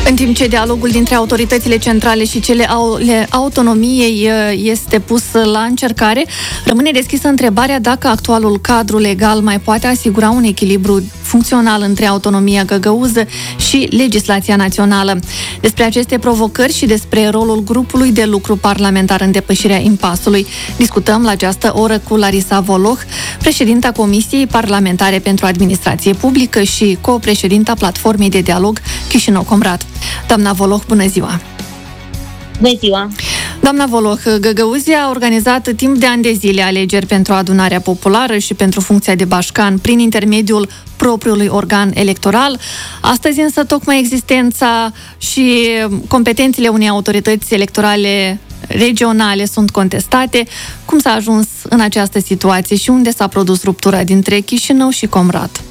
În timp ce dialogul dintre autoritățile centrale și cele ale autonomiei este pus la încercare, rămâne deschisă întrebarea dacă actualul cadru legal mai poate asigura un echilibru funcțional între autonomia găgăuză și legislația națională. Despre aceste provocări și despre rolul grupului de lucru parlamentar în depășirea impasului discutăm la această oră cu Larisa Voloh, președinta Comisiei Parlamentare pentru Administrație Publică și co-președinta Platformei de Dialog Chișinău-Comrat. Doamna Voloh, bună ziua! Bună ziua! Doamna Voloh, Găgăuzia a organizat timp de ani de zile alegeri pentru adunarea populară și pentru funcția de bașcan prin intermediul propriului organ electoral. Astăzi însă tocmai existența și competențele unei autorități electorale regionale sunt contestate. Cum s-a ajuns în această situație și unde s-a produs ruptura dintre Chișinău și Comrat?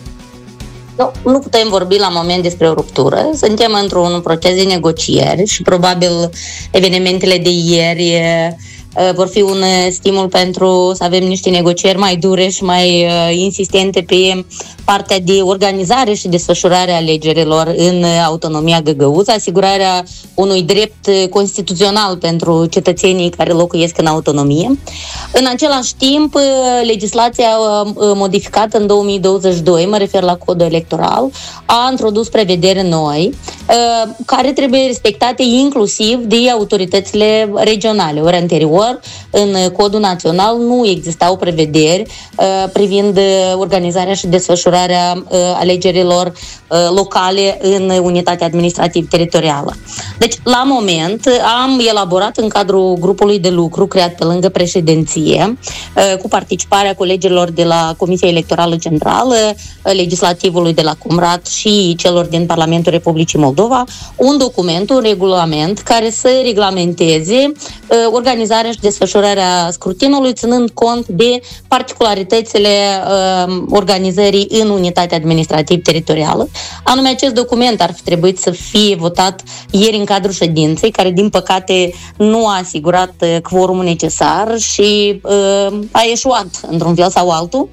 Nu putem vorbi la moment despre o ruptură. Suntem într-un proces de negocieri și probabil evenimentele de ieri vor fi un stimul pentru să avem niște negocieri mai dure și mai insistente pe partea de organizare și desfășurare a alegerilor în autonomia găgăuză, asigurarea unui drept constituțional pentru cetățenii care locuiesc în autonomie. În același timp, legislația modificată în 2022, mă refer la codul electoral, a introdus prevederi noi care trebuie respectate inclusiv de autoritățile regionale. Ori anterior, în codul național nu existau prevederi privind organizarea și desfășurarea alegerilor locale în unitatea administrativ-teritorială. Deci, la moment, am elaborat în cadrul grupului de lucru creat pe lângă președinție, cu participarea colegilor de la Comisia Electorală Centrală, legislativului de la Comrat și celor din Parlamentul Republicii Moldova, un document, un regulament care să reglementeze organizarea și desfășurarea scrutinului, ținând cont de particularitățile organizării în unitatea administrativ-teritorială. Anume, acest document ar fi trebuit să fie votat ieri în cadrul ședinței, care din păcate nu a asigurat quorumul necesar și a eșuat într-un fel sau altul.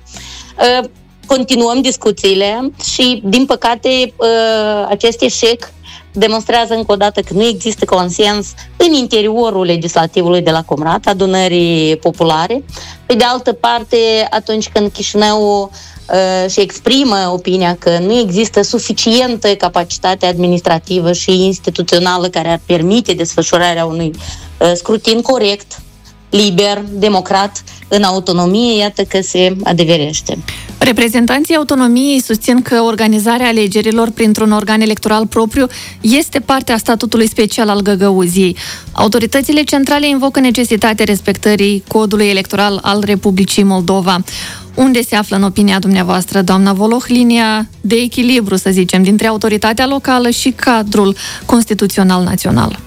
Continuăm discuțiile și, din păcate, acest eșec demonstrează încă o dată că nu există consens în interiorul legislativului de la Comrat, adunării populare. Pe de altă parte, atunci când Chișinău și exprimă opinia că nu există suficientă capacitate administrativă și instituțională care ar permite desfășurarea unui scrutin corect, liber, democrat, în autonomie, iată că se adeverește. Reprezentanții autonomiei susțin că organizarea alegerilor printr-un organ electoral propriu este parte a statutului special al Găgăuziei. Autoritățile centrale invocă necesitatea respectării codului electoral al Republicii Moldova. Unde se află, în opinia dumneavoastră, doamna Voloh, linia de echilibru, să zicem, dintre autoritatea locală și cadrul constituțional național?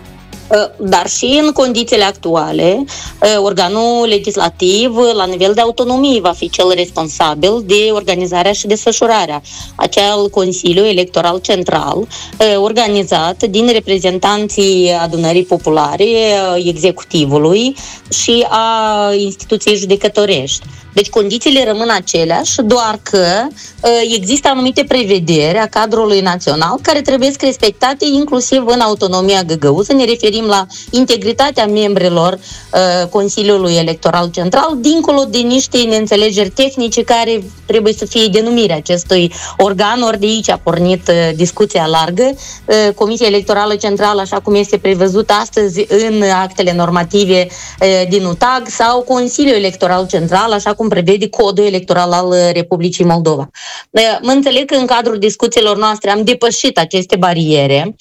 Dar și în condițiile actuale, organul legislativ, la nivel de autonomie, va fi cel responsabil de organizarea și desfășurarea. Acel Consiliu Electoral Central, organizat din reprezentanții adunării populare, executivului și a instituției judecătorești. Deci condițiile rămân aceleași, doar că există anumite prevederi a cadrului național care trebuie respectate inclusiv în autonomia găgăuză. Ne referim la integritatea membrilor Consiliului Electoral Central, dincolo de niște neînțelegeri tehnice care trebuie să fie denumirea acestui organ, ori de aici a pornit discuția largă. Comisia Electorală Centrală, așa cum este prevăzut astăzi în actele normative din UTAG, sau Consiliul Electoral Central, așa cum prevede codul electoral al Republicii Moldova. Mă înțeleg că în cadrul discuțiilor noastre am depășit aceste bariere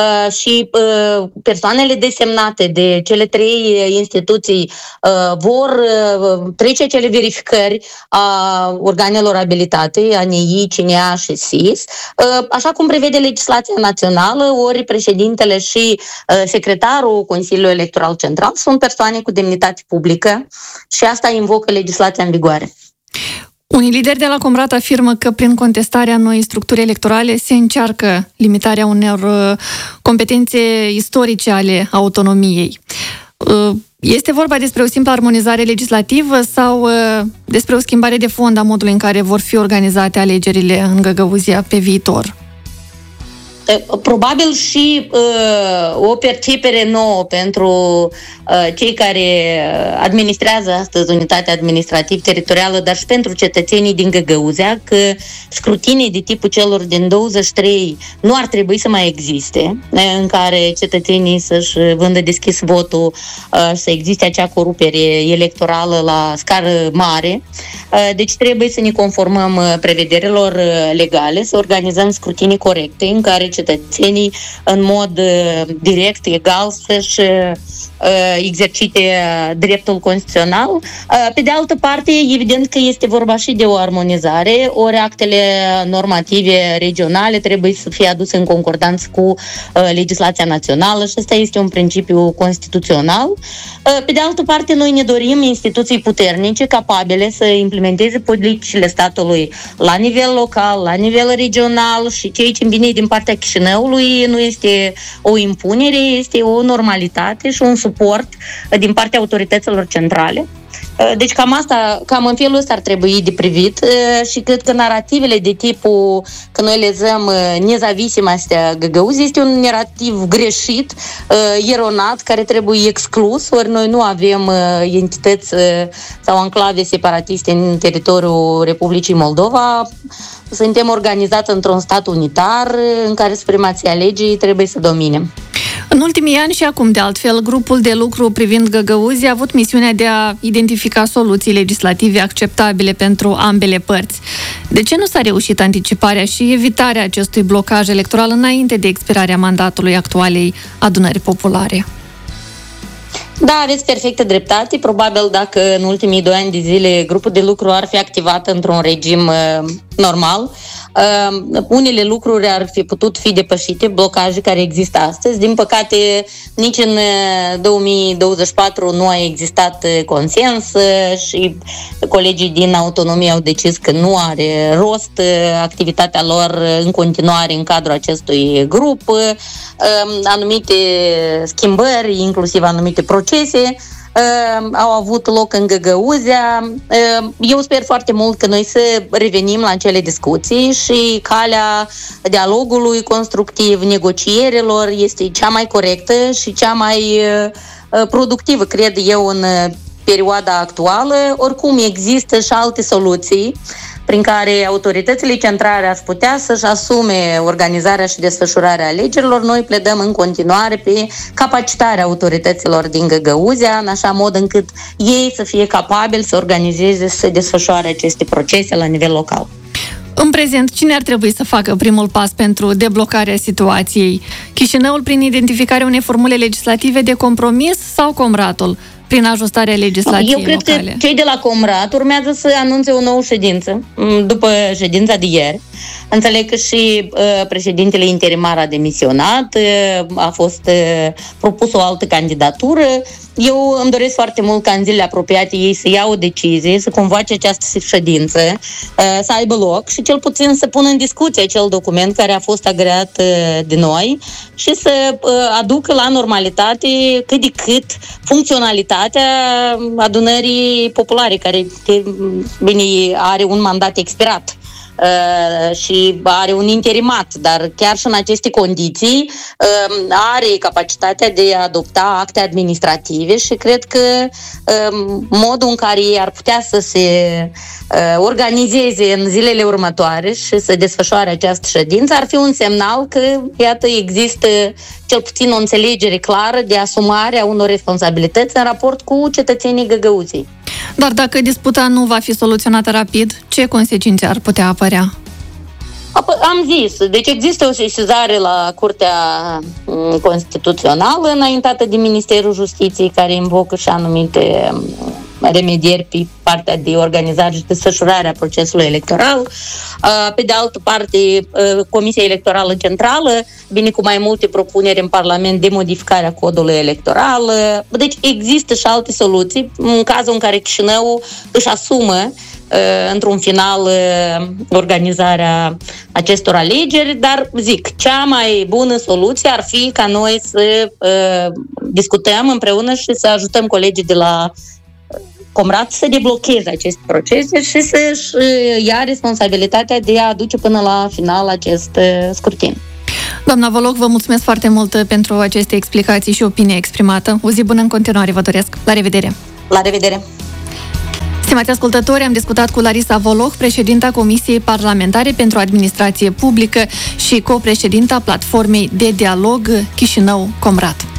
și persoanele desemnate de cele trei instituții vor trece acele verificări a organelor abilitate, ANI, CNA și SIS, așa cum prevede legislația națională, ori președintele și secretarul Consiliului Electoral Central sunt persoane cu demnitate publică și asta invocă legislația în vigoare. Unii lideri de la Comrat afirmă că prin contestarea noii structuri electorale se încearcă limitarea unor competențe istorice ale autonomiei. Este vorba despre o simplă armonizare legislativă sau despre o schimbare de fond a modului în care vor fi organizate alegerile în Găgăuzia pe viitor? Probabil și o percepere nouă pentru cei care administrează astăzi unitatea administrativ-teritorială, dar și pentru cetățenii din Găgăuzea, că scrutinii de tipul celor din 23 nu ar trebui să mai existe, în care cetățenii să-și vândă deschis votul, să existe acea corupere electorală la scară mare. Deci trebuie să ne conformăm prevederilor legale, să organizăm scrutinii corecte în care cetățenii în mod direct, egal, să-și exercite dreptul constituțional. Pe de altă parte, evident că este vorba și de o armonizare, ori actele normative regionale trebuie să fie aduse în concordanță cu legislația națională și ăsta este un principiu constituțional. Pe de altă parte, noi ne dorim instituții puternice, capabile să implementeze politicile statului la nivel local, la nivel regional și ceea ce vine din partea Chișinăului nu este o impunere, este o normalitate și un suport din partea autorităților centrale. Deci cam în felul ăsta ar trebui de privit și cred că narativele de tipul că noi le zăm nezavisim astea Găgăuzi este un narativ greșit, eronat, care trebuie exclus, ori noi nu avem entități sau enclave separatiste în teritoriul Republicii Moldova. Suntem organizați într-un stat unitar în care supremația legii trebuie să domine. În ultimii ani și acum, de altfel, grupul de lucru privind Găgăuzii a avut misiunea de a identifica soluții legislative acceptabile pentru ambele părți. De ce nu s-a reușit anticiparea și evitarea acestui blocaj electoral înainte de expirarea mandatului actualei adunări populare? Da, aveți perfectă dreptate. Probabil dacă în ultimii 2 ani de zile grupul de lucru ar fi activat într-un regim normal, unele lucruri ar fi putut fi depășite, blocaje care există astăzi. Din păcate, nici în 2024 nu a existat consens și colegii din autonomie au decis că nu are rost activitatea lor în continuare în cadrul acestui grup. Anumite schimbări, inclusiv anumite procese, au avut loc în Găgăuzea. Eu sper foarte mult că noi să revenim la acele discuții și calea dialogului constructiv, negocierilor este cea mai corectă și cea mai productivă, cred eu, în perioada actuală. Oricum există și alte soluții prin care autoritățile centrale ar putea să-și asume organizarea și desfășurarea alegerilor. Noi pledăm în continuare pe capacitarea autorităților din Găgăuzea, în așa mod încât ei să fie capabili să organizeze, să desfășoare aceste procese la nivel local. În prezent, cine ar trebui să facă primul pas pentru deblocarea situației? Chișinăul prin identificarea unei formule legislative de compromis sau Comratul prin ajustarea legislației locale? Eu cred că cei de la Comrat urmează să anunțe o nouă ședință după ședința de ieri. Înțeleg că și președintele interimar a demisionat, a fost propus o altă candidatură. Eu îmi doresc foarte mult ca în zilele apropiate ei să iau o decizie, să convoace această ședință, să aibă loc și cel puțin să pună în discuție acel document care a fost agreat de noi și să aducă la normalitate cât de cât funcționalitatea adunării populare, care bine are un mandat expirat și are un interimat, dar chiar și în aceste condiții are capacitatea de a adopta acte administrative și cred că modul în care ei ar putea să se organizeze în zilele următoare și să desfășoare această ședință ar fi un semnal că, iată, există cel puțin o înțelegere clară de asumarea unor responsabilități în raport cu cetățenii Găgăuzii. Dar dacă disputa nu va fi soluționată rapid, ce consecințe ar putea apărea? Am zis, deci există o sesizare la Curtea Constituțională înaintată de Ministerul Justiției, care invocă și anumite remedieri pe partea de organizare și desfășurare a procesului electoral. Pe de altă parte, Comisia Electorală Centrală vine cu mai multe propuneri în Parlament de modificare a codului electoral. Deci există și alte soluții în cazul în care Chișinăul își asumă într-un final organizarea acestor alegeri, dar zic, cea mai bună soluție ar fi ca noi să discutăm împreună și să ajutăm colegii de la Comrat să deblocheze aceste procese și să-și ia responsabilitatea de a aduce până la final acest scrutin. Doamna Voloch, vă mulțumesc foarte mult pentru aceste explicații și opinie exprimată. O zi bună în continuare vă doresc. La revedere! La revedere! Stimați ascultători, am discutat cu Larisa Voloch, președinta Comisiei Parlamentare pentru Administrație Publică și copreședinta Platformei de Dialog Chișinău-Comrat.